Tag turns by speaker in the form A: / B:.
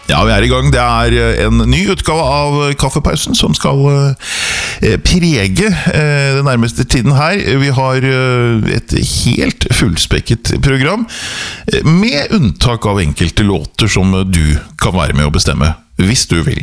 A: Ja, vi I gang. Det en ny utgave av Kaffepausen som skal prege den nærmeste tiden her. Vi har et helt fullspekket program, med unntak av enkelte låter som du kan være med å bestemme, hvis du vil.